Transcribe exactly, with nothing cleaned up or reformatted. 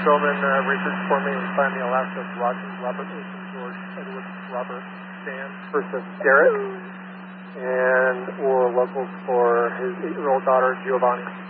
Bowman uh, research for me, and finally Alaska, Roger, Robert Ocean, George, Edward, Robert, Dan versus Garrett, and or locals for his eight-year-old daughter, Giovanni.